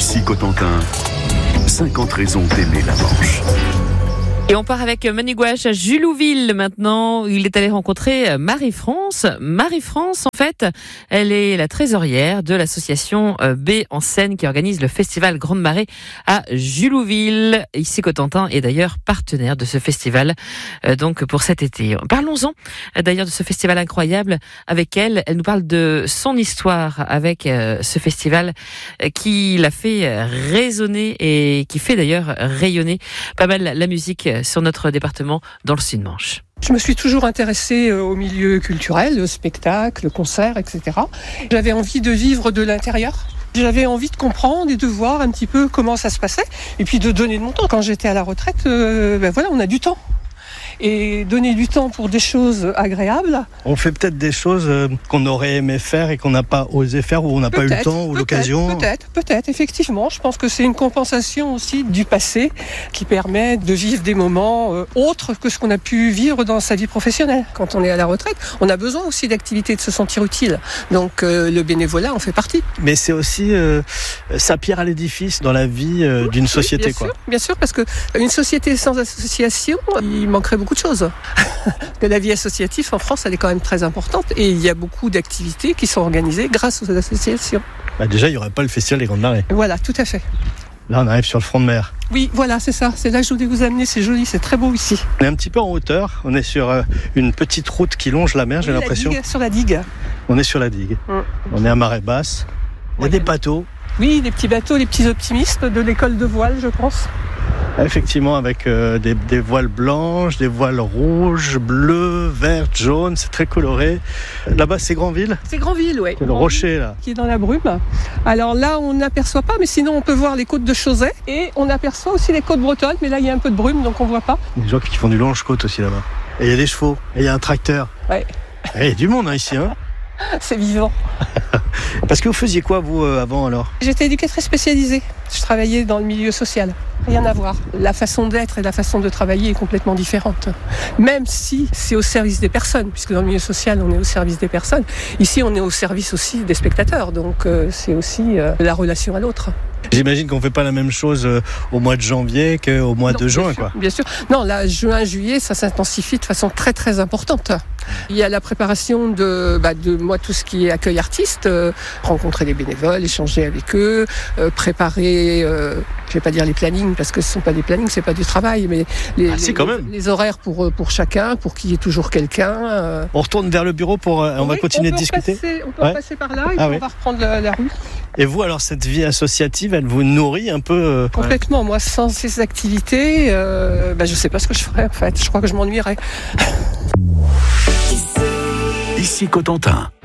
Ici Cotentin, 50 raisons d'aimer la Manche. Et on part avec Manu Gouache à Julouville maintenant. Il est allé rencontrer Marie-France. Marie-France, en fait, elle est la trésorière de l'association B en Seine qui organise le festival Grande Marée à Julouville. Ici Cotentin est d'ailleurs partenaire de ce festival donc pour cet été. Parlons-en d'ailleurs de ce festival incroyable avec elle. Elle nous parle de son histoire avec ce festival qui l'a fait résonner et qui fait d'ailleurs rayonner pas mal la musique sur notre département dans le Sud-Manche. Je me suis toujours intéressée au milieu culturel, au spectacle, concert, etc. J'avais envie de vivre de l'intérieur. J'avais envie de comprendre et de voir un petit peu comment ça se passait et puis de donner de mon temps. Quand j'étais à la retraite, on a du temps. Et donner du temps pour des choses agréables. On fait peut-être des choses qu'on aurait aimé faire et qu'on n'a pas osé faire ou on n'a pas eu le temps ou l'occasion. Peut-être, effectivement. Je pense que c'est une compensation aussi du passé qui permet de vivre des moments autres que ce qu'on a pu vivre dans sa vie professionnelle. Quand on est à la retraite, on a besoin aussi d'activités, de se sentir utile. Donc le bénévolat en fait partie. Mais c'est aussi sa pierre à l'édifice dans la vie d'une société. Bien sûr, parce qu'une société sans association, il manquerait beaucoup de choses. Que la vie associative en France, elle est quand même très importante et il y a beaucoup d'activités qui sont organisées grâce aux associations. Déjà, il n'y aurait pas le festival des Grandes Marées. Voilà, tout à fait. Là, on arrive sur le front de mer. Oui, voilà, c'est ça. C'est là que je voulais vous amener. C'est joli, c'est très beau ici. On est un petit peu en hauteur. On est sur une petite route qui longe la mer, j'ai l'impression. Sur la digue. On est sur la digue. On est à marée basse. Il y a des bateaux. Oui, des petits bateaux, les petits optimistes de l'école de voile, je pense. Effectivement, avec des voiles blanches, des voiles rouges, bleues, vertes, jaunes, c'est très coloré. Là-bas, c'est Granville ? C'est Granville, oui. C'est le rocher, là. Qui est dans la brume. Alors là, on n'aperçoit pas, mais sinon, on peut voir les côtes de Chauzet. Et on aperçoit aussi les côtes bretonnes, mais là, il y a un peu de brume, donc on ne voit pas. Il y a des gens qui font du longe-côte aussi, là-bas. Et il y a des chevaux, et il y a un tracteur. Ouais. Et il y a du monde, ici, hein. C'est vivant. Parce que vous faisiez quoi, vous, avant, alors ? J'étais éducatrice spécialisée. Je travaillais dans le milieu social. Rien à voir. La façon d'être et la façon de travailler est complètement différente. Même si c'est au service des personnes, puisque dans le milieu social, on est au service des personnes. Ici, on est au service aussi des spectateurs. Donc, c'est aussi la relation à l'autre. J'imagine qu'on ne fait pas la même chose au mois de janvier qu'au mois de juin, quoi. Bien sûr. Non, là, juin, juillet, ça s'intensifie de façon très, très importante. Il y a la préparation de moi, tout ce qui est accueil artiste, rencontrer les bénévoles, échanger avec eux, préparer, je vais pas dire les plannings, parce que ce sont pas des plannings, c'est pas du travail, mais les horaires pour chacun, pour qu'il y ait toujours quelqu'un. On retourne vers le bureau on va continuer de discuter. On peut passer par là et puis on va reprendre la rue. Et vous, alors, cette vie associative, elle vous nourrit un peu Complètement. Moi, sans ces activités, je sais pas ce que je ferais, en fait. Je crois que je m'ennuierais. Ici Cotentin.